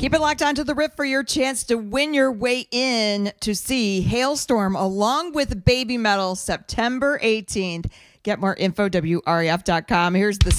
Keep it locked onto the Riff for your chance to win your way in to see Halestorm along with Baby Metal September 18th. Get more info, WREF.com. Here's the